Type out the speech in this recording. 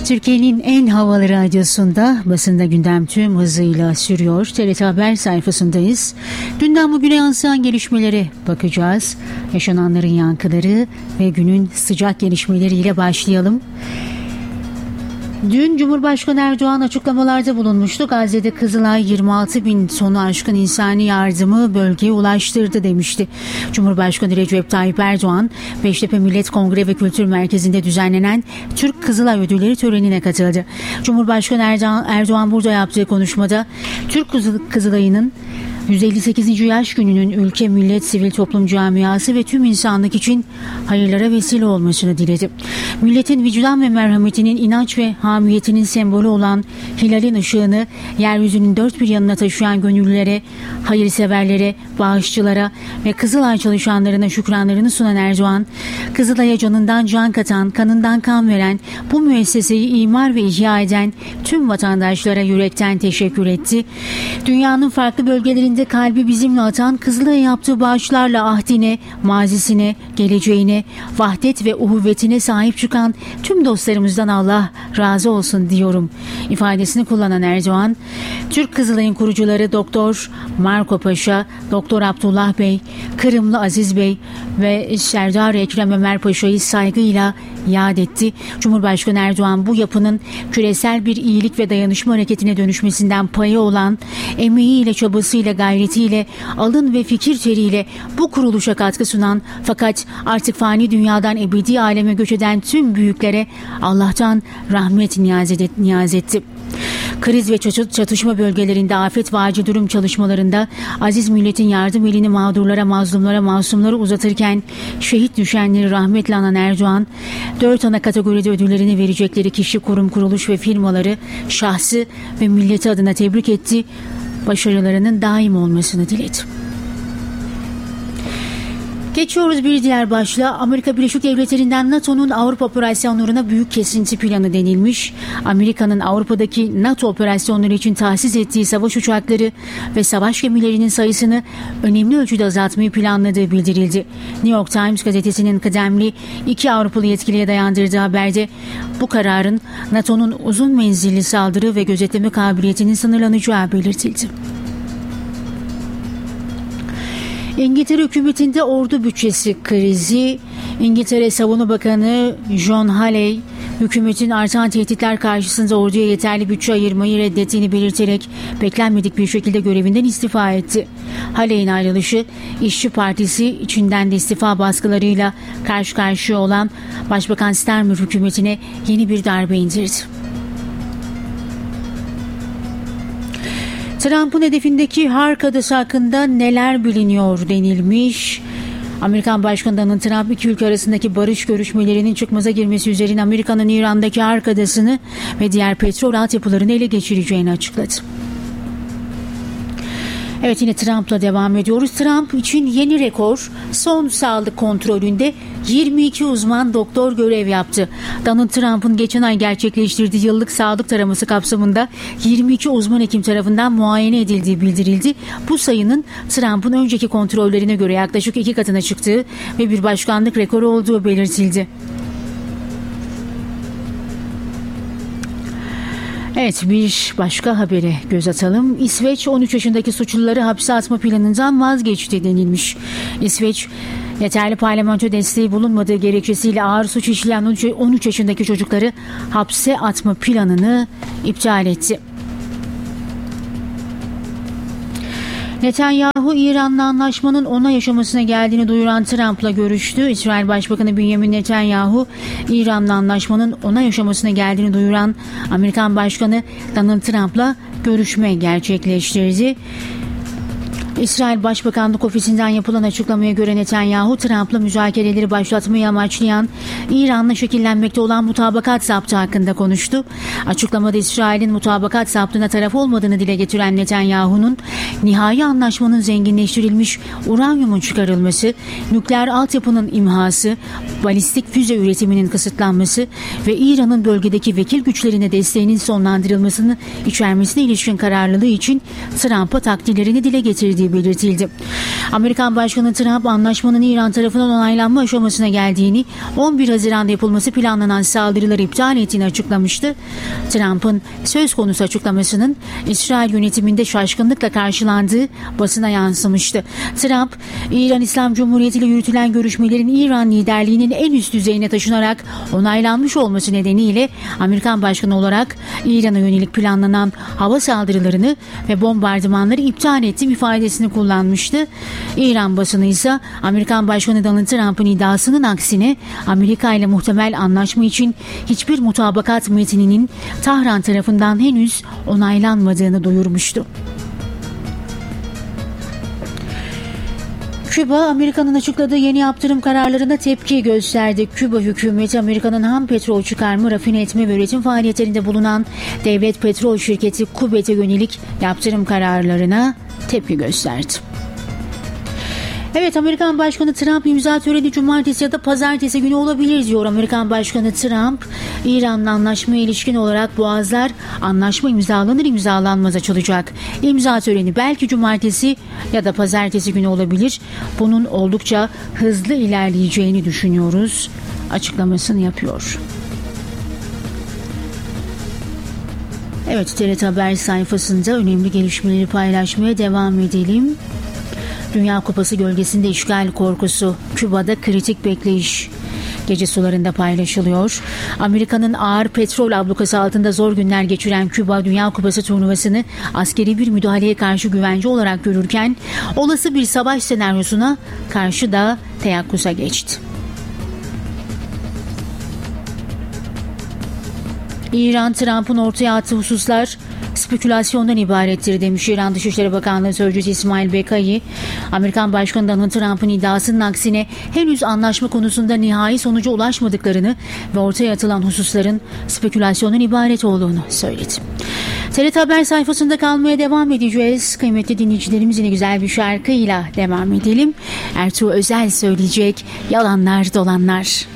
Türkiye'nin en havalı radyosunda basında gündem tüm hızıyla sürüyor. TRT Haber sayfasındayız. Dünden bugüne yansıyan gelişmelere bakacağız. Yaşananların yankıları ve günün sıcak gelişmeleriyle başlayalım. Dün Cumhurbaşkanı Erdoğan açıklamalarda bulunmuştu. Gazze'de Kızılay 26 bin tonu aşkın insani yardımı bölgeye ulaştırdı demişti. Cumhurbaşkanı Recep Tayyip Erdoğan, Beştepe Millet Kongre ve Kültür Merkezi'nde düzenlenen Türk Kızılay Ödülleri törenine katıldı. Cumhurbaşkanı Erdoğan burada yaptığı konuşmada Türk Kızılay'ının 158. yaş gününün ülke, millet, sivil toplum camiası ve tüm insanlık için hayırlara vesile olmasını diledi. Milletin vicdan ve merhametinin, inanç ve hamiyetinin sembolü olan hilalin ışığını yeryüzünün dört bir yanına taşıyan gönüllülere, hayırseverlere, bağışçılara ve Kızılay çalışanlarına şükranlarını sunan Erdoğan, Kızılay'a canından can katan, kanından kan veren, bu müesseseyi imar ve ihya eden tüm vatandaşlara yürekten teşekkür etti. Dünyanın farklı bölgelerinde kalbi bizimle atan, Kızılay'a yaptığı bağışlarla ahdine, mazisine, geleceğine, vahdet ve uhuvvetine sahip çıkan tüm dostlarımızdan Allah razı olsun diyorum ifadesini kullanan Erdoğan, Türk Kızılay'ın kurucuları Doktor Marco Paşa, Doktor Abdullah Bey, Kırımlı Aziz Bey ve Serdar Ekrem Ömer Paşa'yı saygıyla yad etti. Cumhurbaşkanı Erdoğan bu yapının küresel bir iyilik ve dayanışma hareketine dönüşmesinden payı olan, emeğiyle, çabasıyla, gayretiyle, alın ve fikir teriyle bu kuruluşa katkı sunan fakat artık fani dünyadan ebedi aleme göç eden tüm büyüklere Allah'tan rahmet niyaz etti. Kriz ve çatışma bölgelerinde afet ve acil durum çalışmalarında aziz milletin yardım elini mağdurlara, mazlumlara, masumlara uzatırken şehit düşenleri rahmetle anan Erdoğan, 4 ana kategoride ödüllerini verecekleri kişi, kurum, kuruluş ve firmaları şahsı ve milleti adına tebrik etti. Başarılarının daim olmasını diledi. Geçiyoruz bir diğer başlığa. Amerika Birleşik Devletleri'nden NATO'nun Avrupa operasyonlarına büyük kesinti planı denilmiş. Amerika'nın Avrupa'daki NATO operasyonları için tahsis ettiği savaş uçakları ve savaş gemilerinin sayısını önemli ölçüde azaltmayı planladığı bildirildi. New York Times gazetesinin kıdemli 2 Avrupalı yetkiliye dayandırdığı haberde bu kararın NATO'nun uzun menzilli saldırı ve gözetleme kabiliyetinin sınırlanacağı belirtildi. İngiltere hükümetinde ordu bütçesi krizi. İngiltere Savunma Bakanı John Halley, hükümetin artan tehditler karşısında orduya yeterli bütçe ayırmayı reddettiğini belirterek beklenmedik bir şekilde görevinden istifa etti. Halley'in ayrılışı, İşçi Partisi içinden de istifa baskılarıyla karşı karşıya olan Başbakan Starmer hükümetine yeni bir darbe indirdi. Trump'ın hedefindeki Hark adası hakkında neler biliniyor denilmiş. Amerikan Başkanı Donald Trump iki ülke arasındaki barış görüşmelerinin çıkmaza girmesi üzerine Amerika'nın İran'daki Hark adasını ve diğer petrol altyapılarını ele geçireceğini açıkladı. Evet, yine Trump'la devam ediyoruz. Trump için yeni rekor, son sağlık kontrolünde 22 uzman doktor görev yaptı. Donald Trump'ın geçen ay gerçekleştirdiği yıllık sağlık taraması kapsamında 22 uzman hekim tarafından muayene edildiği bildirildi. Bu sayının Trump'ın önceki kontrollerine göre yaklaşık 2 katına çıktığı ve bir başkanlık rekoru olduğu belirtildi. Evet, bir başka habere göz atalım. İsveç 13 yaşındaki suçluları hapse atma planından vazgeçti denilmiş. İsveç, yeterli parlamento desteği bulunmadığı gerekçesiyle ağır suç işleyen 13 yaşındaki çocukları hapse atma planını iptal etti. Netanyahu, İran'la anlaşmanın onay aşamasına geldiğini duyuran Trump'la görüştü. İsrail Başbakanı Benjamin Netanyahu, İran'la anlaşmanın onay aşamasına geldiğini duyuran Amerikan Başkanı Donald Trump'la görüşme gerçekleştirdi. İsrail Başbakanlık Ofisi'nden yapılan açıklamaya göre Netanyahu, Trump'la müzakereleri başlatmayı amaçlayan İran'la şekillenmekte olan mutabakat zaptı hakkında konuştu. Açıklamada İsrail'in mutabakat zaptına taraf olmadığını dile getiren Netanyahu'nun nihai anlaşmanın zenginleştirilmiş uranyumun çıkarılması, nükleer altyapının imhası, balistik füze üretiminin kısıtlanması ve İran'ın bölgedeki vekil güçlerine desteğinin sonlandırılmasını içermesine ilişkin kararlılığı için Trump'a takdirlerini dile getirdiği olacağı belirtildi. Amerikan Başkanı Trump anlaşmanın İran tarafından onaylanma aşamasına geldiğini, 11 Haziran'da yapılması planlanan saldırıları iptal ettiğini açıklamıştı. Trump'ın söz konusu açıklamasının İsrail yönetiminde şaşkınlıkla karşılandığı basına yansımıştı. Trump, İran İslam Cumhuriyeti ile yürütülen görüşmelerin İran liderliğinin en üst düzeyine taşınarak onaylanmış olması nedeniyle Amerikan Başkanı olarak İran'a yönelik planlanan hava saldırılarını ve bombardımanları iptal ettiğim ifadesini kullanmıştı. İran basını ise Amerikan Başkanı Donald Trump'ın iddiasının aksine Amerika ile muhtemel anlaşma için hiçbir mutabakat metninin Tahran tarafından henüz onaylanmadığını duyurmuştu. Küba, Amerika'nın açıkladığı yeni yaptırım kararlarına tepki gösterdi. Küba hükümeti, Amerika'nın ham petrol çıkarma, rafine etme ve üretim faaliyetlerinde bulunan devlet petrol şirketi Kubet'e yönelik yaptırım kararlarına tepki gösterdi. Evet, Amerikan Başkanı Trump imza töreni cumartesi ya da pazartesi günü olabilir diyor. Amerikan Başkanı Trump, İran'la anlaşmaya ilişkin olarak boğazlar anlaşma imzalanır imzalanmaz açılacak. İmza töreni belki cumartesi ya da pazartesi günü olabilir. Bunun oldukça hızlı ilerleyeceğini düşünüyoruz açıklamasını yapıyor. Evet, TRT Haber sayfasında önemli gelişmeleri paylaşmaya devam edelim. Dünya Kupası gölgesinde işgal korkusu, Küba'da kritik bekleyiş gece sularında paylaşılıyor. Amerika'nın ağır petrol ablukası altında zor günler geçiren Küba, Dünya Kupası turnuvasını askeri bir müdahaleye karşı güvence olarak görürken olası bir savaş senaryosuna karşı da teyakkuza geçti. İran, Trump'ın ortaya attığı hususlar spekülasyondan ibarettir demiş İran Dışişleri Bakanlığı Sözcüsü İsmail Bekai. Amerikan Başkanı Donald Trump'ın iddiasının aksine henüz anlaşma konusunda nihai sonuca ulaşmadıklarını ve ortaya atılan hususların spekülasyondan ibaret olduğunu söyledi. TRT Haber sayfasında kalmaya devam edeceğiz. Kıymetli dinleyicilerimiz, yine güzel bir şarkıyla devam edelim. Ertuğ Özel söyleyecek, Yalanlar Dolanlar.